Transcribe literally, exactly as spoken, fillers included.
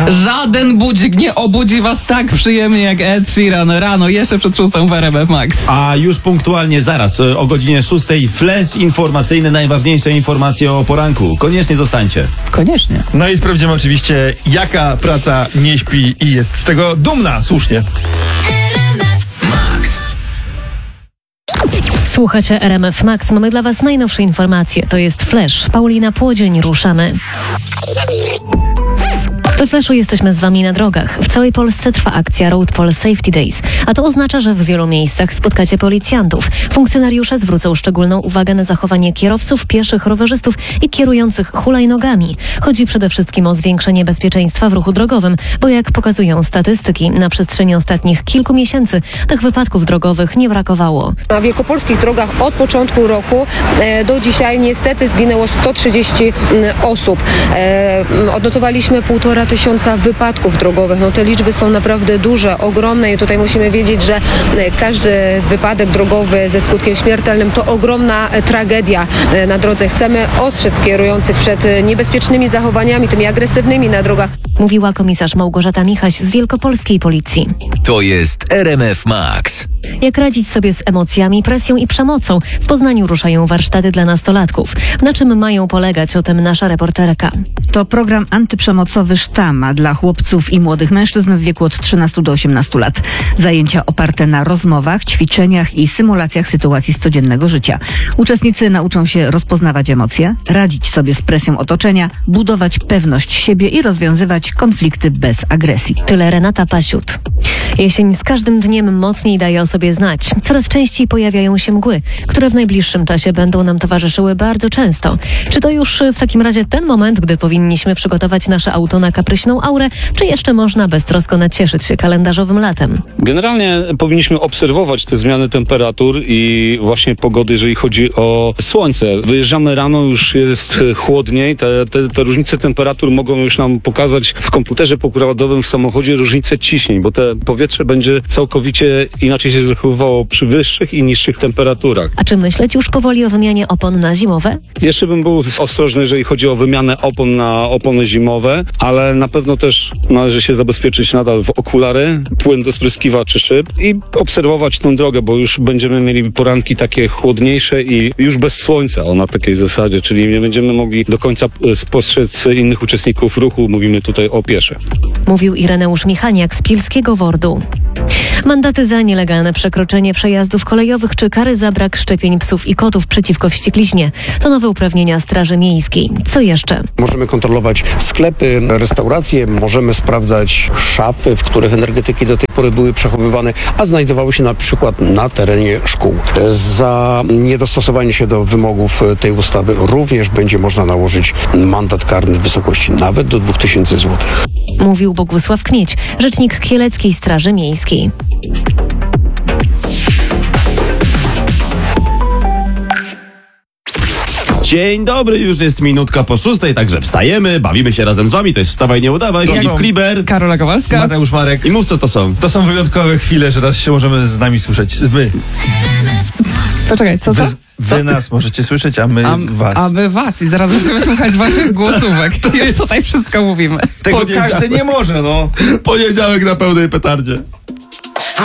Żaden budzik nie obudzi was tak przyjemnie jak Ed Sheeran rano, jeszcze przed szóstą w R M F Max. A już punktualnie zaraz o godzinie szóstej flash informacyjny, najważniejsze informacje o poranku. Koniecznie zostańcie. Koniecznie. No i sprawdzimy oczywiście, jaka praca nie śpi i jest z tego dumna, słusznie. Słuchacie R M F Max. Mamy dla was najnowsze informacje. To jest Flash. Paulina Płodzień, ruszamy. We Flashu jesteśmy z wami na drogach. W całej Polsce trwa akcja Road Pol Safety Days, a to oznacza, że w wielu miejscach spotkacie policjantów. Funkcjonariusze zwrócą szczególną uwagę na zachowanie kierowców, pieszych, rowerzystów i kierujących hulajnogami. Chodzi przede wszystkim o zwiększenie bezpieczeństwa w ruchu drogowym, bo jak pokazują statystyki, na przestrzeni ostatnich kilku miesięcy tych wypadków drogowych nie brakowało. Na wielkopolskich drogach od początku roku e, do dzisiaj niestety zginęło sto trzydzieści osób. E, odnotowaliśmy półtora tysiąca wypadków drogowych. No te liczby są naprawdę duże, ogromne i tutaj musimy wiedzieć, że każdy wypadek drogowy ze skutkiem śmiertelnym to ogromna tragedia na drodze. Chcemy ostrzec kierujących przed niebezpiecznymi zachowaniami, tymi agresywnymi na drogach. Mówiła komisarz Małgorzata Michaś z Wielkopolskiej Policji. To jest R M F Max. Jak radzić sobie z emocjami, presją i przemocą? W Poznaniu ruszają warsztaty dla nastolatków. Na czym mają polegać? O tym nasza reporterka. To program antyprzemocowy Sztama dla chłopców i młodych mężczyzn w wieku od trzynastu do osiemnastu lat. Zajęcia oparte na rozmowach, ćwiczeniach i symulacjach sytuacji z codziennego życia. Uczestnicy nauczą się rozpoznawać emocje, radzić sobie z presją otoczenia, budować pewność siebie i rozwiązywać konflikty bez agresji. Tyle Renata Pasiut. Jesień z każdym dniem mocniej daje o sobie znać. Coraz częściej pojawiają się mgły, które w najbliższym czasie będą nam towarzyszyły bardzo często. Czy to już w takim razie ten moment, gdy powinniśmy przygotować nasze auto na kapryśną aurę, czy jeszcze można beztrosko nacieszyć się kalendarzowym latem? Generalnie powinniśmy obserwować te zmiany temperatur i właśnie pogody, jeżeli chodzi o słońce. Wyjeżdżamy rano, już jest chłodniej, te, te, te różnice temperatur mogą już nam pokazać w komputerze pokładowym w samochodzie różnicę ciśnień, bo te powietrze będzie całkowicie inaczej się zachowywało przy wyższych i niższych temperaturach. A czy myśleć już powoli o wymianie opon na zimowe? Jeszcze bym był ostrożny, jeżeli chodzi o wymianę opon na opony zimowe, ale na pewno też należy się zabezpieczyć nadal w okulary, płyn do spryskiwaczy szyb i obserwować tą drogę, bo już będziemy mieli poranki takie chłodniejsze i już bez słońca, o na takiej zasadzie, czyli nie będziemy mogli do końca spostrzec innych uczestników ruchu, mówimy tutaj o pieszych. Mówił Ireneusz Michaniak z Pilskiego Wordu. Mandaty za nielegalne przekroczenie przejazdów kolejowych czy kary za brak szczepień psów i kotów przeciwko wściekliźnie. To nowe uprawnienia Straży Miejskiej. Co jeszcze? Możemy kontrolować sklepy, restauracje, możemy sprawdzać szafy, w których energetyki do tej pory były przechowywane, a znajdowały się na przykład na terenie szkół. Za niedostosowanie się do wymogów tej ustawy również będzie można nałożyć mandat karny w wysokości nawet do dwóch tysięcy złotych. Mówił Bogusław Kmieć, rzecznik Kieleckiej Straży Miejskiej. Dzień dobry, już jest minutka po szóstej, także wstajemy, bawimy się razem z wami, to jest Wstawaj, nie udawaj, Filip Kliber, Karola Kowalska, Mateusz Marek. I mów, co to są. To są wyjątkowe chwile, że raz się możemy z nami słyszeć. My. Poczekaj, co, co? Wy, wy nas możecie słyszeć, a my a, was. A my was i zaraz będziemy słuchać waszych głosówek. To już tutaj wszystko mówimy. Tego każdy nie może, no. Poniedziałek na pełnej petardzie.